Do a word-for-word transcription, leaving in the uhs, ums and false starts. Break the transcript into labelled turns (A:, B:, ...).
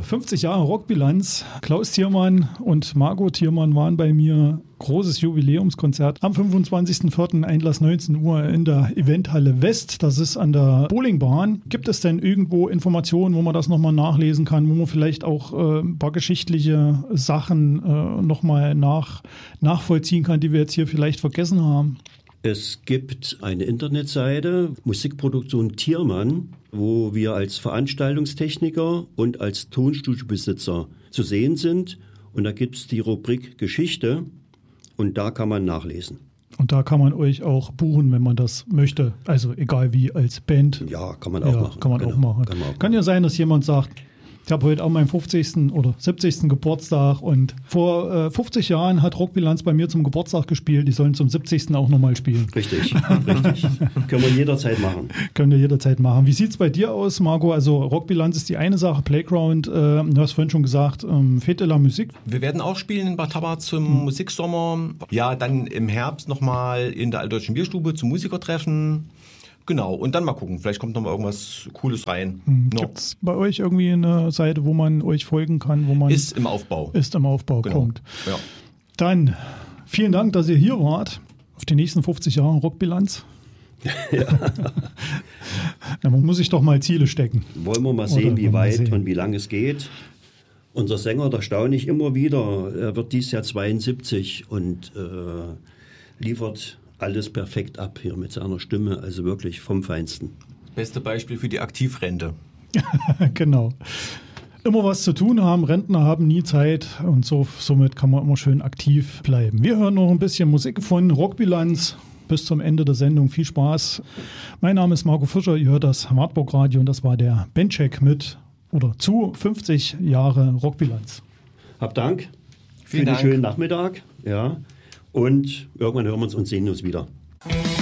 A: fünfzig Jahre Rockbilanz. Klaus Thiermann und Margot Thiermann waren bei mir. Großes Jubiläumskonzert am fünfundzwanzigsten vierten Einlass neunzehn Uhr in der Eventhalle West. Das ist an der Bowlingbahn. Gibt es denn irgendwo Informationen, wo man das nochmal nachlesen kann, wo man vielleicht auch äh, ein paar geschichtliche Sachen äh, nochmal nach, nachvollziehen kann, die wir jetzt hier vielleicht vergessen haben?
B: Es gibt eine Internetseite, Musikproduktion Thiermann, wo wir als Veranstaltungstechniker und als Tonstudiobesitzer zu sehen sind. Und da gibt es die Rubrik Geschichte und da kann man nachlesen.
A: Und da kann man euch auch buchen, wenn man das möchte. Also egal wie, als Band.
B: Ja, kann man auch
A: ja,
B: machen.
A: Kann man
B: genau.
A: auch machen.
B: Kann, man auch
A: kann ja sein, dass jemand sagt, ich habe heute auch meinen fünfzigsten oder siebzigsten Geburtstag und vor äh, fünfzig Jahren hat Rockbilanz bei mir zum Geburtstag gespielt. Die sollen zum siebzigsten auch nochmal spielen.
B: Richtig, richtig. Können wir jederzeit machen.
A: Können wir jederzeit machen. Wie sieht es bei dir aus, Marco? Also Rockbilanz ist die eine Sache, Playground, äh, du hast vorhin schon gesagt, ähm, Fete la Musique.
C: Wir werden auch spielen in Bad Tabbart zum hm. Musiksommer. Ja, dann im Herbst nochmal in der Altdeutschen Bierstube zum Musikertreffen. Genau, und dann mal gucken, vielleicht kommt noch mal irgendwas Cooles rein.
A: Hm. Gibt es bei euch irgendwie eine Seite, wo man euch folgen kann? Wo man
C: ist im Aufbau.
A: Ist im Aufbau,
C: genau.
A: Punkt.
C: Ja.
A: Dann vielen Dank, dass ihr hier wart. Auf die nächsten fünfzig Jahre Rockbilanz.
B: Ja.
A: Ja, man muss sich doch mal Ziele stecken.
B: Wollen wir mal sehen, wie weit sehen. und wie lang es geht. Unser Sänger, der staune ich immer wieder, er wird dieses Jahr zweiundsiebzig und äh, liefert alles perfekt ab hier mit seiner Stimme, also wirklich vom Feinsten.
C: Beste Beispiel für die Aktivrente.
A: Genau. Immer was zu tun haben, Rentner haben nie Zeit und so, somit kann man immer schön aktiv bleiben. Wir hören noch ein bisschen Musik von Rockbilanz bis zum Ende der Sendung. Viel Spaß. Mein Name ist Marco Fischer, ihr hört das Wartburg Radio und das war der Bandcheck mit oder zu fünfzig Jahre Rockbilanz.
B: Hab Dank
C: Vielen
B: für
C: Dank.
B: den schönen Nachmittag. Ja. Und irgendwann hören wir uns und sehen uns wieder.